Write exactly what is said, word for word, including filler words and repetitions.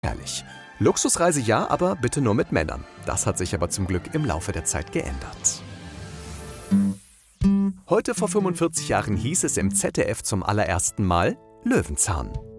Herrlich. Luxusreise ja, aber bitte nur mit Männern. Das hat sich aber zum Glück im Laufe der Zeit geändert. Heute vor fünfundvierzig Jahren hieß es im Z D F zum allerersten Mal Löwenzahn.